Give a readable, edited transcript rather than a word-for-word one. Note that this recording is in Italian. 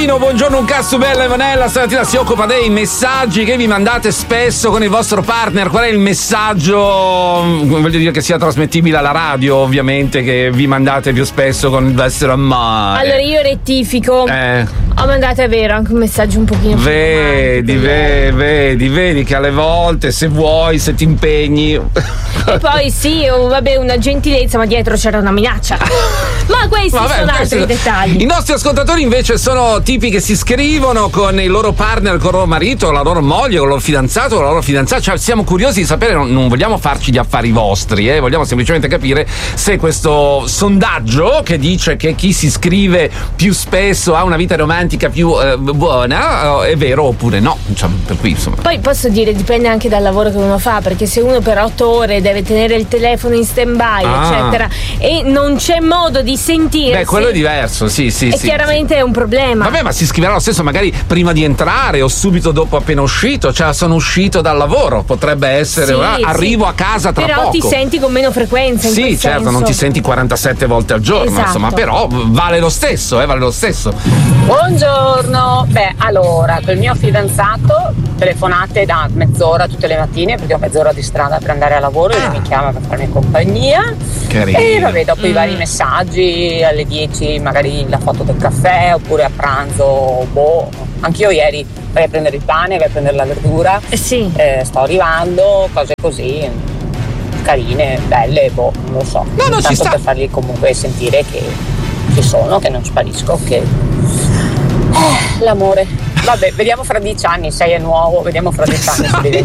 Pino, buongiorno, un cazzo bella Evanella. Stamattina si occupa dei messaggi che vi mandate spesso con il vostro partner. Qual è il messaggio, voglio dire, che sia trasmettibile alla radio, ovviamente, che vi mandate più spesso con il vostro amore? Allora io rettifico. Ho mandato, è vero, anche un messaggio un pochino vedi che alle volte, se vuoi, se ti impegni. E poi sì, vabbè, una gentilezza, ma dietro c'era una minaccia. Ma questi sono altri dettagli. I nostri ascoltatori invece sono tipi che si scrivono con il loro partner, con il loro marito, la loro moglie, con il loro fidanzato, con la loro fidanzata. Cioè, siamo curiosi di sapere, non vogliamo farci gli affari vostri, vogliamo semplicemente capire se questo sondaggio che dice che chi si scrive più spesso ha una vita romantica più buona è vero oppure no. Cioè, per cui, insomma. Poi posso dire, dipende anche dal lavoro che uno fa, perché se uno per 8 ore deve tenere il telefono in stand-by, eccetera, e non c'è modo di sentirsi, beh, quello è diverso, sì. Chiaramente è un problema. Vabbè, ma si scriverà lo stesso magari prima di entrare o subito dopo appena uscito, cioè sono uscito dal lavoro, potrebbe essere arrivo a casa tra però poco. Ti senti con meno frequenza, sì, certo, senso. non ti senti 47 volte al giorno, esatto. Insomma, però vale lo stesso, vale lo stesso. Buongiorno, allora, col mio fidanzato telefonate da mezz'ora tutte le mattine, perché ho mezz'ora di strada per andare a lavoro e lui mi chiama per farmi compagnia. Carino. E vabbè, dopo i vari messaggi, alle 10 magari la foto del caffè, oppure a pranzo, anch'io ieri vai a prendere il pane, vai a prendere la verdura, sto arrivando, cose così carine, belle, non lo so. No, ci sta. Per fargli comunque sentire che ci sono, che non sparisco, che l'amore. Vabbè, vediamo fra 10 anni, 6 è nuovo, vediamo fra 10 anni se